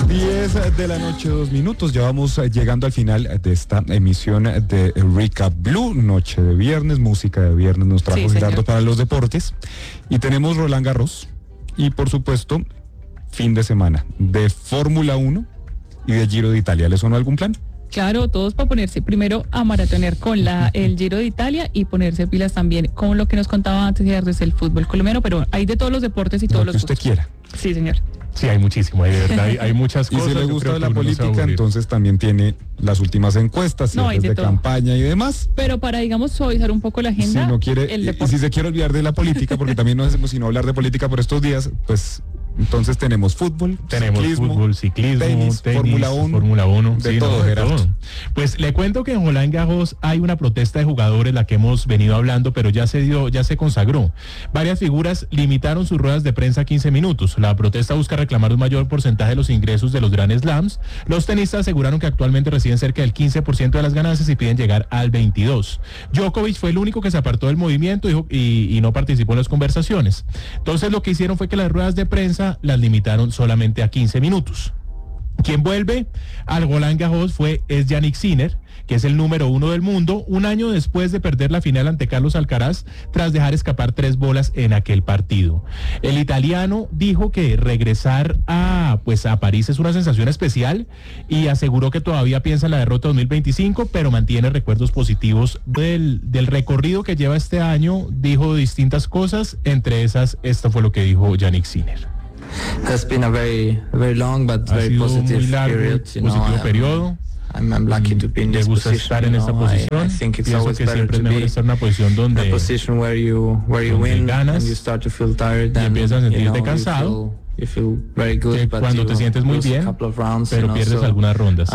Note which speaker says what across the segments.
Speaker 1: 10 de la noche, 2 minutos. Ya vamos llegando al final de esta emisión de Recap Blue. Noche de viernes, música de viernes nos trajo Gerardo
Speaker 2: señor.
Speaker 1: para los deportes. Y tenemos Roland Garros. Y por supuesto, fin de semana de Fórmula 1 y de Giro de Italia. ¿Le sonó algún plan?
Speaker 2: Claro, todos para ponerse primero a maratonear con el Giro de Italia y ponerse pilas también con lo que nos contaba antes Gerardo, es el fútbol colombiano, pero hay de todos los deportes y todos
Speaker 1: Lo
Speaker 2: los
Speaker 1: que usted
Speaker 2: gustos.
Speaker 1: quiera.
Speaker 2: Sí, señor.
Speaker 3: Sí, hay muchísimo, de verdad, hay muchas
Speaker 1: Y
Speaker 3: cosas.
Speaker 1: si le
Speaker 3: yo
Speaker 1: gusta
Speaker 3: creo que
Speaker 1: la
Speaker 3: uno no se va a
Speaker 1: política,
Speaker 3: aburrir.
Speaker 1: entonces también tiene las últimas encuestas,
Speaker 2: No, hay
Speaker 1: cierres
Speaker 2: de
Speaker 1: de
Speaker 2: todo.
Speaker 1: campaña y demás.
Speaker 2: Pero para, digamos, suavizar un poco la agenda,
Speaker 1: Si no quiere,
Speaker 2: el
Speaker 1: y
Speaker 2: deporte.
Speaker 1: si se quiere olvidar de la política, porque también no hacemos sino hablar de política por estos días, pues entonces tenemos fútbol,
Speaker 3: Tenemos fútbol, ciclismo, tenis,
Speaker 1: Fórmula 1,
Speaker 3: sí,
Speaker 1: de todo, Gerardo.
Speaker 3: Pues le cuento que en Roland Garros hay una protesta de jugadores, la que hemos venido hablando, pero ya se consagró. Varias figuras limitaron sus ruedas de prensa a 15 minutos. La protesta busca reclamar un mayor porcentaje de los ingresos de los Grand Slams. Los tenistas aseguraron que actualmente reciben cerca del 15% de las ganancias y piden llegar al 22%. Djokovic fue el único que se apartó del movimiento y no participó en las conversaciones. Entonces lo que hicieron fue que las ruedas de prensa las limitaron solamente a 15 minutos. Quien vuelve al Roland Garros es Jannik Sinner, que es el número 1 del mundo, un año después de perder la final ante Carlos Alcaraz tras dejar escapar 3 bolas en aquel partido. El italiano dijo que regresar a París es una sensación especial y aseguró que todavía piensa en la derrota 2025, pero mantiene recuerdos positivos del recorrido que lleva este año. Dijo distintas cosas, entre esas, esto fue lo que dijo Jannik Sinner.
Speaker 4: Has been a very long but
Speaker 3: Ha
Speaker 4: very
Speaker 3: sido
Speaker 4: positive
Speaker 3: muy largo,
Speaker 4: period.
Speaker 3: positivo periodo.
Speaker 4: I'm lucky to be in
Speaker 3: Le
Speaker 4: this
Speaker 3: gusta
Speaker 4: position.
Speaker 3: estar en esta posición.
Speaker 4: I think it's
Speaker 3: Pienso
Speaker 4: always
Speaker 3: que
Speaker 4: better
Speaker 3: siempre es
Speaker 4: to
Speaker 3: mejor
Speaker 4: be
Speaker 3: estar en una posición
Speaker 4: in
Speaker 3: donde
Speaker 4: a position where you
Speaker 3: donde
Speaker 4: win
Speaker 3: ganas
Speaker 4: and you start to feel tired.
Speaker 3: y
Speaker 4: Then,
Speaker 3: empiezas a sentirte
Speaker 4: you know,
Speaker 3: cansado,
Speaker 4: you feel very good,
Speaker 3: que
Speaker 4: but
Speaker 3: cuando
Speaker 4: you
Speaker 3: te sientes muy
Speaker 4: lose a
Speaker 3: bien,
Speaker 4: couple of rounds,
Speaker 3: pero
Speaker 4: you know,
Speaker 3: pierdes
Speaker 4: so,
Speaker 3: algunas rondas.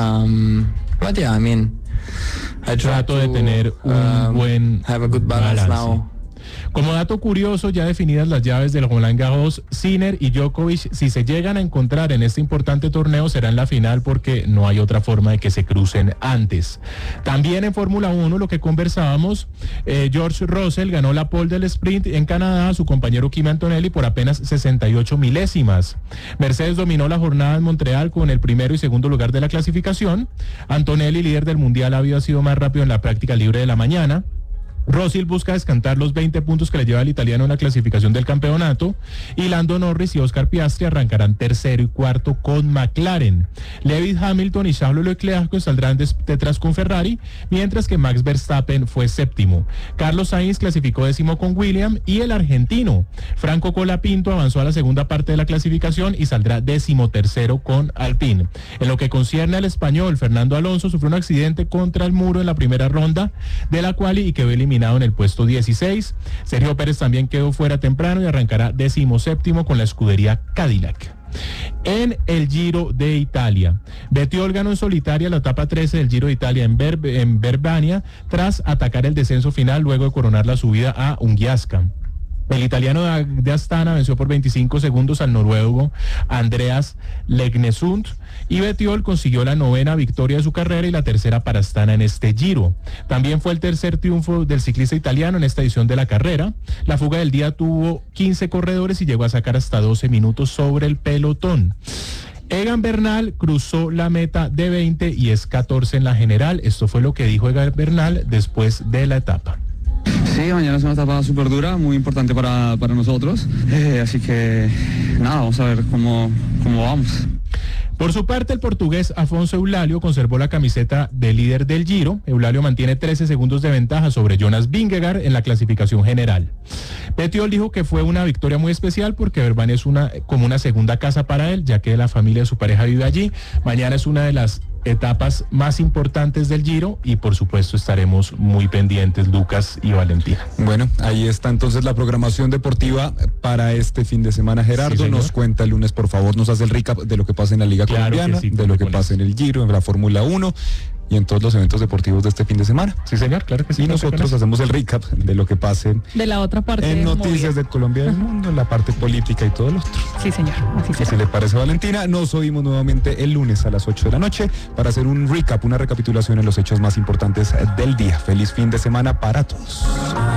Speaker 4: But yeah, I mean, I try
Speaker 3: Trato de
Speaker 4: to
Speaker 3: tener un buen
Speaker 4: have a good balance now.
Speaker 3: Como dato curioso, ya definidas las llaves del Roland Garros, Sinner y Djokovic, si se llegan a encontrar en este importante torneo, será en la final porque no hay otra forma de que se crucen antes. También en Fórmula 1, lo que conversábamos, George Russell ganó la pole del sprint en Canadá a su compañero Kimi Antonelli por apenas 68 milésimas. Mercedes dominó la jornada en Montreal con el primero y segundo lugar de la clasificación. Antonelli, líder del mundial, había sido más rápido en la práctica libre de la mañana. Russell busca descantar los 20 puntos que le lleva al italiano en la clasificación del campeonato y Lando Norris y Oscar Piastri arrancarán tercero y cuarto con McLaren. Lewis Hamilton y Charles Leclerc saldrán detrás con Ferrari, mientras que Max Verstappen fue séptimo. Carlos Sainz clasificó décimo con Williams y el argentino Franco Colapinto avanzó a la segunda parte de la clasificación y saldrá decimotercero con Alpine. En lo que concierne al español, Fernando Alonso sufrió un accidente contra el muro en la primera ronda de la quali y quedó eliminado en el puesto 16. Sergio Pérez también quedó fuera temprano y arrancará 17º con la escudería Cadillac. En el Giro de Italia, Bettiol ganó en solitaria la etapa 13 del Giro de Italia en Verbania tras atacar el descenso final luego de coronar la subida a Ungiasca. El italiano de Astana venció por 25 segundos al noruego Andreas Legnesund y Bettiol consiguió la 9ª victoria de su carrera y la tercera para Astana en este Giro. También fue el tercer triunfo del ciclista italiano en esta edición de la carrera. La fuga del día tuvo 15 corredores y llegó a sacar hasta 12 minutos sobre el pelotón. Egan Bernal cruzó la meta de 20 y es 14 en la general. Esto fue lo que dijo Egan Bernal después de la etapa.
Speaker 5: Sí, mañana es una etapa súper dura, muy importante para nosotros, así que nada, vamos a ver cómo vamos.
Speaker 3: Por su parte, el portugués Afonso Eulalio conservó la camiseta de líder del Giro. Eulalio mantiene 13 segundos de ventaja sobre Jonas Vingegaard en la clasificación general. Bettiol dijo que fue una victoria muy especial porque Verbania es como una segunda casa para él, ya que la familia de su pareja vive allí. Mañana es una de las etapas más importantes del Giro y por supuesto estaremos muy pendientes, Lucas y Valentina.
Speaker 1: Bueno, ahí está entonces la programación deportiva para este fin de semana. Gerardo,
Speaker 3: Sí,
Speaker 1: nos cuenta el lunes, por favor, nos hace el recap de lo que pasa en la Liga
Speaker 3: Claro
Speaker 1: Colombiana,
Speaker 3: que sí,
Speaker 1: de lo que pasa en el Giro, en la Fórmula 1 y en todos los eventos deportivos de este fin de semana.
Speaker 3: Sí, señor, claro que sí.
Speaker 1: Y nosotros hacemos el recap de lo que pase
Speaker 2: De la otra parte.
Speaker 1: en
Speaker 2: movida.
Speaker 1: noticias de Colombia y del mundo, en la parte política y todo lo otro.
Speaker 2: Sí, señor. Así será.
Speaker 1: Si le parece, Valentina, nos oímos nuevamente el lunes a las 8 de la noche para hacer un recap, una recapitulación en los hechos más importantes del día. Feliz fin de semana para todos.